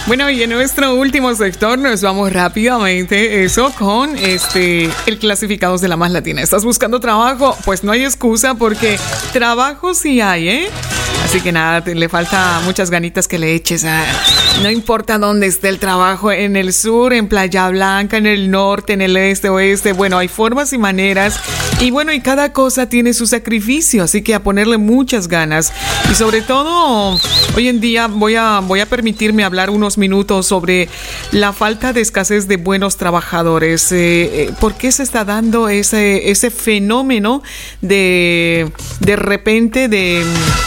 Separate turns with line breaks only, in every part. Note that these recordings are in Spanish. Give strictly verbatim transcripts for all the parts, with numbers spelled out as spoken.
Bueno, y en nuestro último sector nos vamos rápidamente, eso, con este el clasificados de la Más Latina. ¿Estás buscando trabajo? Pues no hay excusa porque trabajo sí hay, ¿eh? Así que nada, te, le falta muchas ganitas que le eches. A, no importa dónde esté el trabajo, en el sur, en Playa Blanca, en el norte, en el este, oeste. Bueno, hay formas y maneras. Y bueno, y cada cosa tiene su sacrificio, así que a ponerle muchas ganas. Y sobre todo, hoy en día voy a, voy a permitirme hablar unos minutos sobre la falta de escasez de buenos trabajadores. Eh, ¿Por qué se está dando ese, ese fenómeno de, de repente de...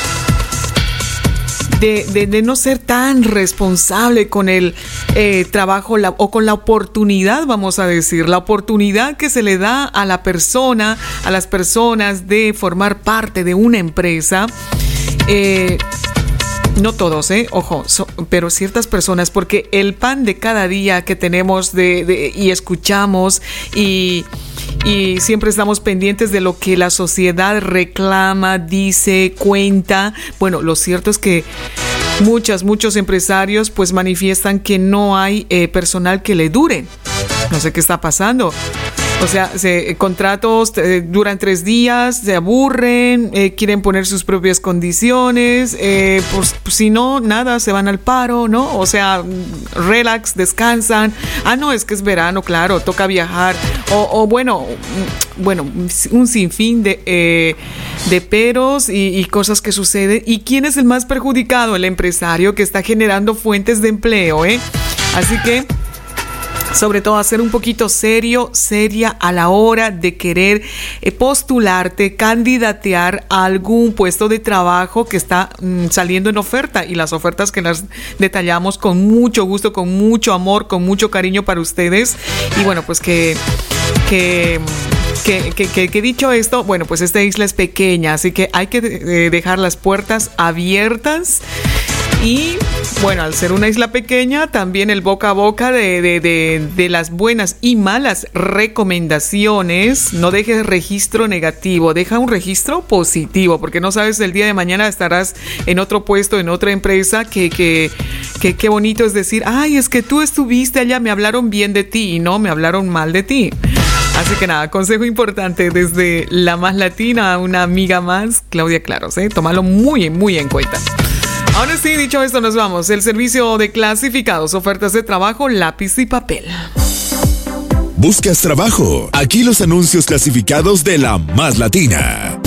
De, de, de no ser tan responsable con el eh, trabajo la, o con la oportunidad, vamos a decir, la oportunidad que se le da a la persona, a las personas de formar parte de una empresa? Eh, no todos, eh, ojo, so, pero ciertas personas, porque el pan de cada día que tenemos de, de, y escuchamos y... Y siempre estamos pendientes de lo que la sociedad reclama, dice, cuenta. Bueno, lo cierto es que muchas, muchos empresarios pues manifiestan que no hay eh, personal que le dure. No sé qué está pasando. O sea, se, contratos eh, duran tres días, se aburren, eh, quieren poner sus propias condiciones, eh, pues, pues si no, nada, se van al paro, ¿no? O sea, relax, descansan. Ah, no, es que es verano, claro, toca viajar. O, o bueno, bueno, un sinfín de, eh, de peros y, y cosas que suceden. ¿Y quién es el más perjudicado? El empresario que está generando fuentes de empleo, ¿eh? Así que... sobre todo, ser un poquito serio, seria a la hora de querer eh, postularte, candidatear a algún puesto de trabajo que está mm, saliendo en oferta. Y las ofertas que las detallamos con mucho gusto, con mucho amor, con mucho cariño para ustedes. Y bueno, pues que... que Que, que, que, que dicho esto, bueno, pues esta isla es pequeña, así que hay que eh, dejar las puertas abiertas. Y bueno, al ser una isla pequeña, también el boca a boca de, de, de, de las buenas y malas recomendaciones. No dejes registro negativo, deja un registro positivo, porque no sabes, el día de mañana estarás en otro puesto, en otra empresa, que que, que, que bonito es decir, ay, es que tú estuviste allá, me hablaron bien de ti, y no, me hablaron mal de ti. Así que nada, consejo importante desde la Más Latina, una amiga más, Claudia Claros, ¿eh? Tómalo muy, muy en cuenta. Ahora sí, dicho esto, nos vamos. El servicio de clasificados, ofertas de trabajo, lápiz y papel.
¿Buscas trabajo? Aquí los anuncios clasificados de la Más Latina.